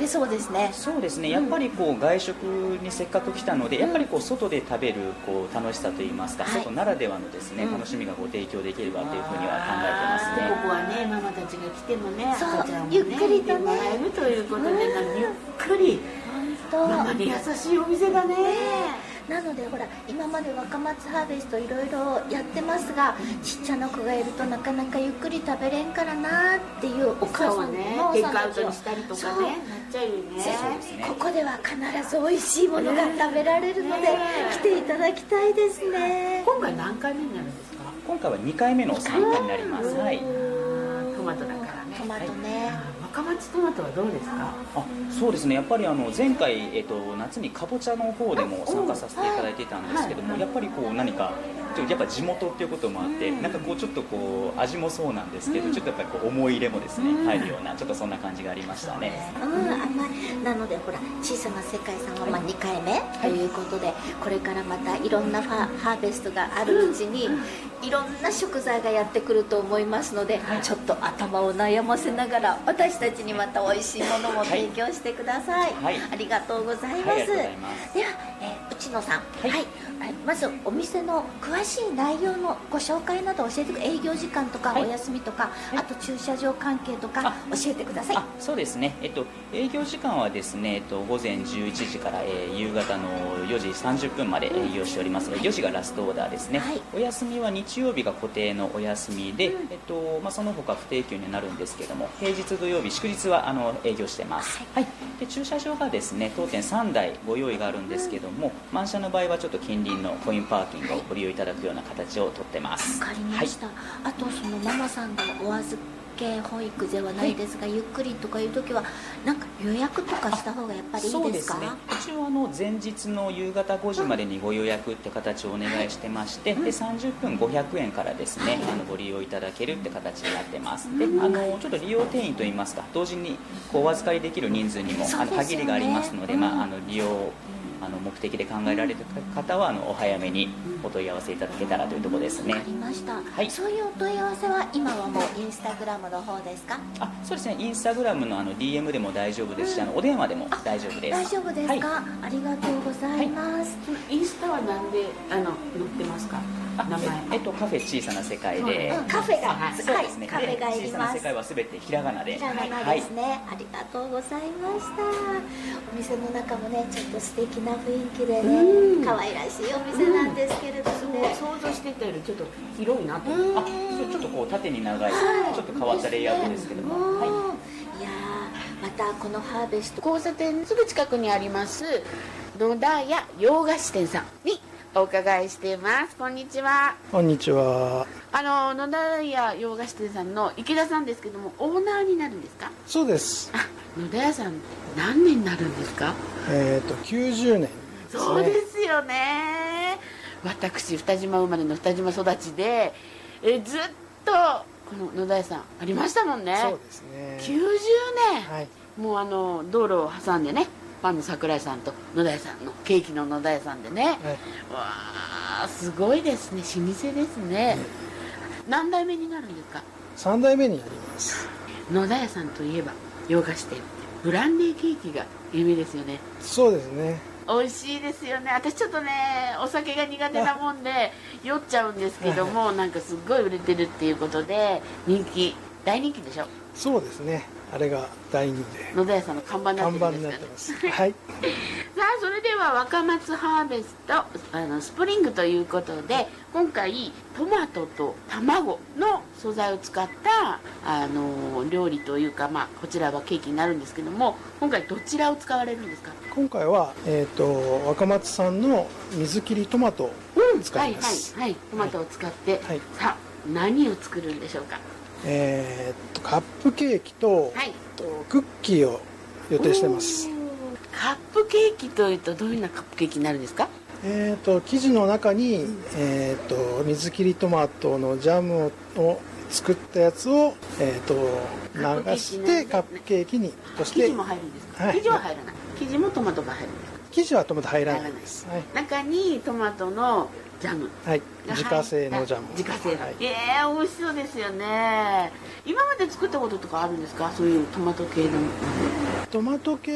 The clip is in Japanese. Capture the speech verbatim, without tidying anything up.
べそうですね。 そうですね、やっぱりこう外食にせっかく来たので、やっぱりこう外で食べるこう楽しさといいますか、はい、外ならではのですね、うん、楽しみがご提供できればというふうには考えてますね。 ここはね、ママたちが来てもね、 そう赤ちゃんもね、 ゆっくりとね見てもらえるということで、ゆっくりママに優しいお店だね。 なのでほら、今まで若松ハーベストいろいろやってますが、ちっちゃな子がいるとなかなかゆっくり食べれんからなっていうお母さんね、 のテイクアウトにしたりとかね、なっちゃうよね。 ここでは必ず美味しいものが食べられるので、来ていただきたいですね。 今回何回目になるんですか？ 今回はにかいめの参加になります。はい。 トマトだからね。 トマトね。 若松トマトはどうですか？ あ、そうですね、やっぱりあの前回、えっと、夏にかぼちゃの方でも参加させていただいていたんですけども、やっぱりこう何かちょっとやっぱ地元っていうこともあって、なんかこうちょっとこう味もそうなんですけど、ちょっとやっぱりこう思い入れもですね入るような、ちょっとそんな感じがありましたね。 うん、甘い。なのでほら、小さな世界さんはまあにかいめということで、これからまたいろんなファハーベストがあるうちにいろんな食材がやってくると思いますので、ちょっと頭を悩ませながら私たちにまた美味しいものも提供してください。はい、ありがとうございます。はい、では、えー、内野さん、はい、はい、まずお店の詳しい内容のご紹介など教えてください。営業時間とか、はい、お休みとか、はい、あと駐車場関係とか教えてください。 あ、そうですね、えっと、営業時間はですね、えっと、ごぜんじゅういちじから、えー、夕方のよじさんじゅっぷんまで営業しておりますので、よじがラストオーダーですね。はい、お休みは日曜日が固定のお休みで、うん、えっとまあ、その他不定休になるんですけども、平日土曜日祝日はあの営業してます。はい、はい、で駐車場がですね当店さんだいご用意があるんですけども、満車の場合はちょっと近隣のコインパーキングをご利用いただくような形をとってます。 わかりました。はい、あとそのママさんがお預け保育ではないですが、はい、ゆっくりとかいう時はなんか予約とかした方がやっぱりいいですか？ そうですね、一応あの前日の夕方ごじまでにご予約って形をお願いしてまして、うん、でさんじゅっぷんごひゃくえんからですね、はい、あのご利用いただけるって形になってます。で、あのちょっと利用定員といいますか、同時にこうお預かりできる人数にも、ね、あの限りがありますので、うん、まあ、あの利用あの目的で考えられる方はあのお早めにお問い合わせいただけたらというところですね。 わかりました。 はい、 そういうお問い合わせは今はもうインスタグラムの方ですか？ あ、そうですね、インスタグラムのあの ディーエム でも大丈夫ですし、うん、あのお電話でも大丈夫です。 大丈夫ですか？はい、ありがとうございます。 はい、インスタはなんであの載ってますか？名前。 えっとカフェ小さな世界で、 うん、カフェが、はい、 そうですね、 カフェがいります。 小さな世界はすべてひらがなで。 ひらがなですね。はい、ありがとうございました。お店の中もね、ちょっと素敵な雰囲気でね、可愛らしいお店なんですけれどもね、 想像してたよりちょっと広いなと思って。 あ、ちょっとこう縦に長い、はい、ちょっと変わったレイアウトですけども、はい、 いやー、またこのハーベスト交差点すぐ近くにあります野田屋洋菓子店さんにお伺いしています。こんにちは。 こんにちは。 あの野田屋洋菓子店さんの池田さんですけども、オーナーになるんですか？ そうです。 あ、野田屋さん何年になるんですか？ えっときゅうじゅうねんですね。 そうですよね。私二島生まれの二島育ちで、えずっとこの野田屋さんありましたもんね。 そうですね。 きゅうじゅうねん、はい、もうあの道路を挟んでね、パンの桜井さんと野田屋さんのケーキの野田屋さんでね、はい、わあすごいですね、老舗ですね。何代目になるんですか？ さんだいめになります。 野田屋さんといえば洋菓子店、ブランデーケーキが有名ですよね。 そうですね。 美味しいですよね。私ちょっとねお酒が苦手なもんで酔っちゃうんですけども、なんかすっごい売れてるっていうことで人気、大人気でしょ？ そうですね、あれが大人気で野田屋さんの看板になってるんですかね。看板になってます。はい。さあそれでは若松ハーベストあのスプリングということで、今回トマトと卵の素材を使ったあの料理というか、まあこちらはケーキになるんですけども、今回どちらを使われるんですか？ 今回は、えー、と若松産の水切りトマトを使います。 うん、はいはいはい、トマトを使って、はい、さあ何を作るんでしょうか？ えー、とカップケーキと、はい、とクッキーを予定してます。 カップケーキというとどういうようなカップケーキになるんですか？ えー、と生地の中に、うん、えー、と水切りトマトのジャムを作ったやつを、えー、と流してカップケーキにとして。 生地も入るんですか？はい、生地は入らない。生地もトマトが入るんですか？ 生地はトマト入らないです。はい、 中にトマトのジャム、 はい、自家製のジャム。 自家製の、はい、ええー、美味しそうですよね。今まで作ったこととかあるんですか？そういうトマト系の。 トマト系